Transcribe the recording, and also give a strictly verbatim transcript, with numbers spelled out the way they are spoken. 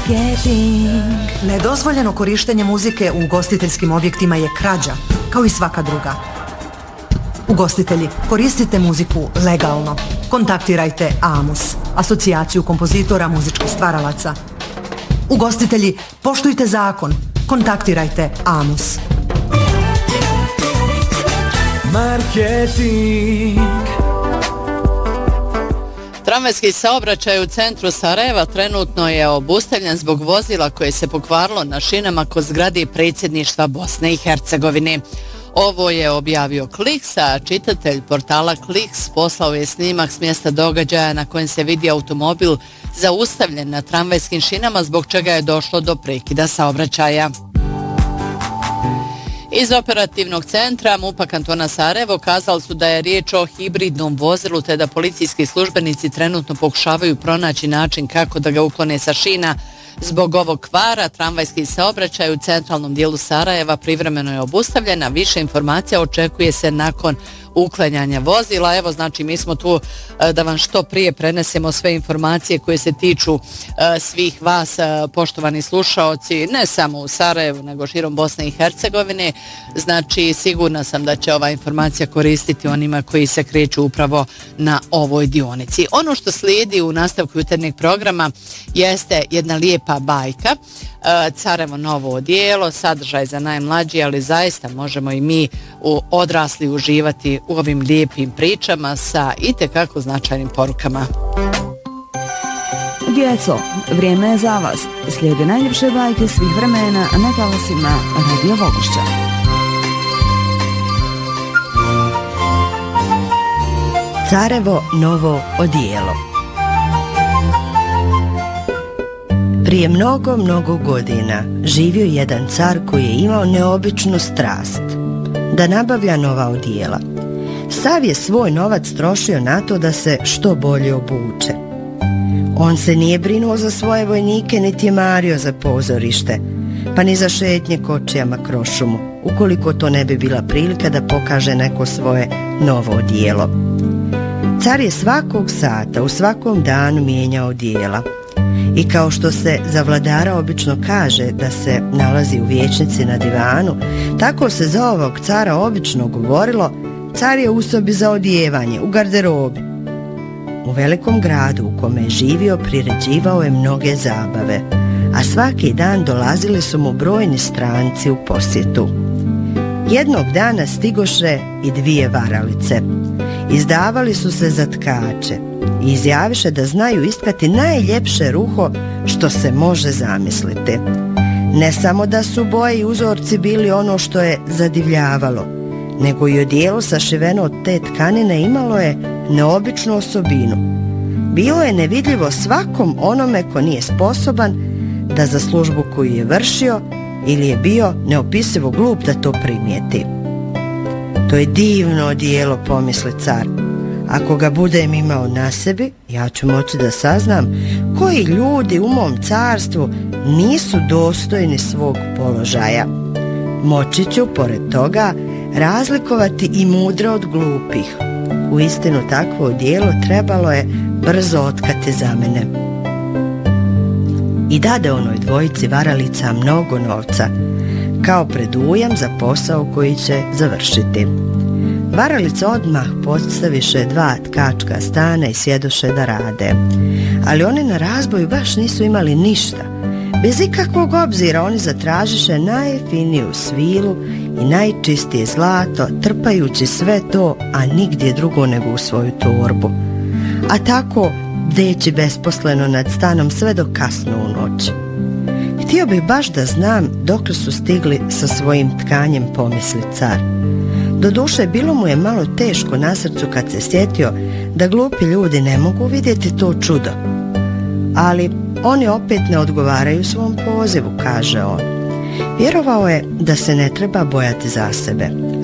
Marketing. Nedozvoljeno korištenje muzike u ugostiteljskim objektima je krađa, kao i svaka druga. Ugostitelji, koristite muziku legalno. Kontaktirajte AMUS, Asocijaciju kompozitora muzičkih stvaralaca. Ugostitelji, poštujte zakon. Kontaktirajte AMUS. Marketing. Tramvajski saobraćaj u centru Sarajeva trenutno je obustavljen zbog vozila koje se pokvarilo na šinama kod zgrade predsjedništva Bosne i Hercegovine. Ovo je objavio Kliks, a čitatelj portala Kliks poslao je snimak s mjesta događaja na kojem se vidi automobil zaustavljen na tramvajskim šinama, zbog čega je došlo do prekida saobraćaja. Iz operativnog centra MUP-a kantona Sarajevo kazali su da je riječ o hibridnom vozilu, te da policijski službenici trenutno pokušavaju pronaći način kako da ga uklone sa šina. Zbog ovog kvara tramvajski saobraćaj u centralnom dijelu Sarajeva privremeno je obustavljen, a više informacija očekuje se nakon uklanjanja vozila. Evo, znači, mi smo tu da vam što prije prenesemo sve informacije koje se tiču svih vas, poštovani slušaoci, ne samo u Sarajevu, nego širom Bosne i Hercegovine. Znači, sigurna sam da će ova informacija koristiti onima koji se kreću upravo na ovoj dionici. Ono što slijedi u nastavku jutarnjeg programa jeste jedna lijepa bajka, Carevo novo odijelo, sadržaj za najmlađi, ali zaista možemo i mi u odrasli uživati u ovim lijepim pričama sa itekako značajnim porukama. Djeco, vrijeme je za vas. Slijede najljepše bajke svih vremena na talasima Radio Vogošća. Carevo novo odijelo. Prije mnogo, mnogo godina živio jedan car koji je imao neobičnu strast da nabavlja nova odijela. Sav je svoj novac trošio na to da se što bolje obuče. On se nije brinuo za svoje vojnike, niti je mario za pozorište, pa ni za šetnje kočijama kroz šumu, ukoliko to ne bi bila prilika da pokaže neko svoje novo odijelo. Car je svakog sata, u svakom danu mijenjao odijela. I kao što se za vladara obično kaže da se nalazi u vijećnici na divanu, tako se za ovog cara obično govorilo: car je u sobi za odijevanje, u garderobi. U velikom gradu u kome je živio priređivao je mnoge zabave, a svaki dan dolazili su mu brojni stranci u posjetu. Jednog dana stigoše i dvije varalice. Izdavali su se za tkače i izjaviše da znaju istkati najljepše ruho što se može zamisliti. Ne samo da su boje i uzorci bili ono što je zadivljavalo, nego i odijelo sašiveno od te tkanine imalo je neobičnu osobinu. Bilo je nevidljivo svakom onome ko nije sposoban da za službu koju je vršio ili je bio neopisivo glup da to primijeti. To je divno odijelo, pomisli car. Ako ga budem imao na sebi, ja ću moći da saznam koji ljudi u mom carstvu nisu dostojni svog položaja. Moći ću, pored toga, razlikovati i mudre od glupih. Uistinu takvo odijelo trebalo je brzo otkati za mene. I dade onoj dvojici varalica mnogo novca, kao predujam za posao koji će završiti. Varalice odmah postaviše dva tkačka stana i sjedoše da rade. Ali oni na razboju baš nisu imali ništa. Bez ikakvog obzira oni zatražiše najfiniju svilu i najčistije zlato, trpajući sve to, a nigdje drugo nego u svoju torbu. A tako deći besposleno nad stanom sve do kasno u noć. Htio bih baš da znam dokle su stigli sa svojim tkanjem, pomisli car. Doduše, bilo mu je malo teško na srcu kad se sjetio da glupi ljudi ne mogu vidjeti to čudo. Ali oni opet ne odgovaraju svom pozivu, kaže on. Vjerovao je da se ne treba bojati za sebe,